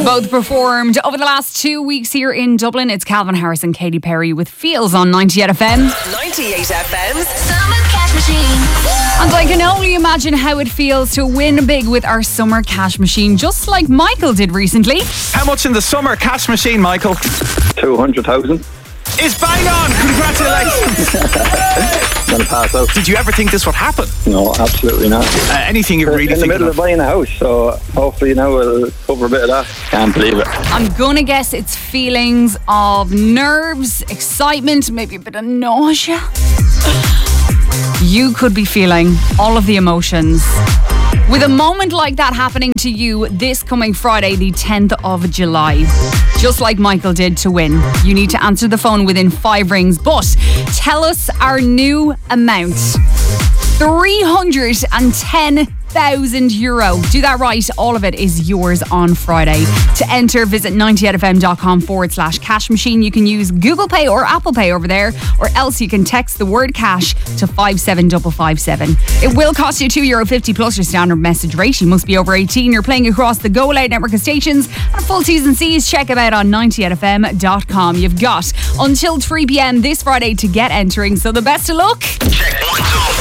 Both performed over the last 2 weeks here in Dublin. It's Calvin Harris and Katy Perry with Feels on 98 FM. 98 FM's Summer Cash Machine. And I can only imagine how it feels to win big with our Summer Cash Machine, just like Michael did recently. How much in the Summer Cash Machine, Michael? 200,000. It's bang on! Congratulations! I'm going to pass out. Did you ever think this would happen? No, absolutely not. Anything you We're really in the think middle of buying a house, so hopefully now we'll cover a bit of that. Can't believe it. I'm gonna guess it's feelings of nerves, excitement, maybe a bit of nausea. You could be feeling all of the emotions. With a moment like that happening to you this coming Friday, the 10th of July, just like Michael did to win, you need to answer the phone within 5 rings, but tell us our new amount. €310,000. Do that right. All of it is yours on Friday. To enter, visit 98fm.com/cash machine. You can use Google Pay or Apple Pay over there, or else you can text the word cash to 57557. It will cost you €2.50 plus your standard message rate. You must be over 18. You're playing across the Go Loud network of stations. And full T's and C's, check them out on 98fm.com. You've got until 3 p.m. this Friday to get entering. So the best of luck. Check 1, 2.